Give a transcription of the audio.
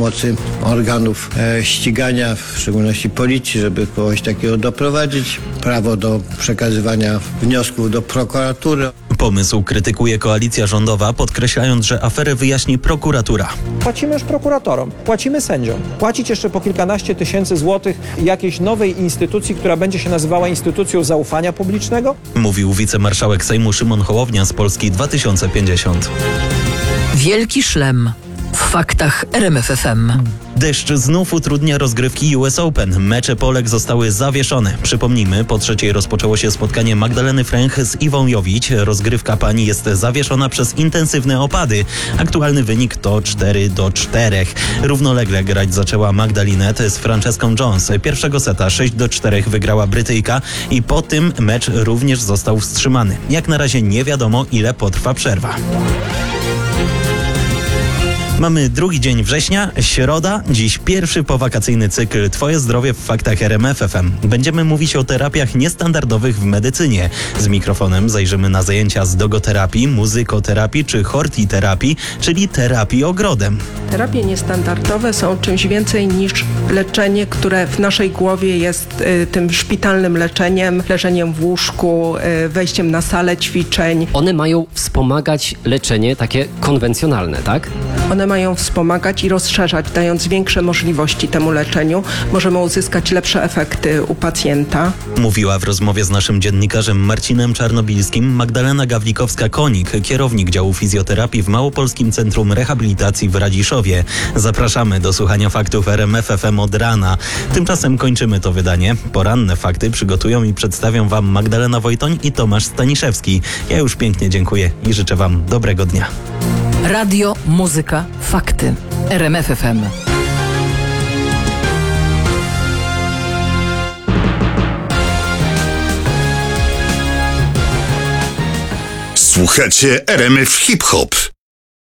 pomocy organów ścigania, w szczególności policji, żeby kogoś takiego doprowadzić. Prawo do przekazywania wniosków do prokuratury. Pomysł krytykuje koalicja rządowa, podkreślając, że aferę wyjaśni prokuratura. Płacimy już prokuratorom, płacimy sędziom. Płacić jeszcze po kilkanaście tysięcy złotych jakiejś nowej instytucji, która będzie się nazywała instytucją zaufania publicznego? Mówił wicemarszałek Sejmu Szymon Hołownia z Polski 2050. Wielki szlem w faktach RMF FM. Deszcz znów utrudnia rozgrywki US Open. Mecze Polek zostały zawieszone. Przypomnijmy, po trzeciej rozpoczęło się spotkanie Magdaleny Fręch z Iwą Jowić. Rozgrywka pań jest zawieszona przez intensywne opady. Aktualny wynik to 4-4. Równolegle grać zaczęła Magdalinet z Franceską Jones. Pierwszego seta 6-4 wygrała Brytyjka i po tym mecz również został wstrzymany. Jak na razie nie wiadomo, ile potrwa przerwa. Mamy drugi dzień września, środa, dziś pierwszy powakacyjny cykl Twoje zdrowie w faktach RMF FM. Będziemy mówić o terapiach niestandardowych w medycynie. Z mikrofonem zajrzymy na zajęcia z dogoterapii, muzykoterapii czy hortiterapii, czyli terapii ogrodem. Terapie niestandardowe są czymś więcej niż leczenie, które w naszej głowie jest tym szpitalnym leczeniem, leżeniem w łóżku, wejściem na salę ćwiczeń. One mają wspomagać leczenie takie konwencjonalne, tak? One mają wspomagać i rozszerzać, dając większe możliwości temu leczeniu. Możemy uzyskać lepsze efekty u pacjenta. Mówiła w rozmowie z naszym dziennikarzem Marcinem Czarnobilskim Magdalena Gawlikowska-Konik, kierownik działu fizjoterapii w Małopolskim Centrum Rehabilitacji w Radziszowie. Zapraszamy do słuchania faktów RMF FM od rana. Tymczasem kończymy to wydanie. Poranne fakty przygotują i przedstawią Wam Magdalena Wojtoń i Tomasz Staniszewski. Ja już pięknie dziękuję i życzę Wam dobrego dnia. Radio, muzyka, fakty. RMF FM. Słuchacie RMF Hip Hop.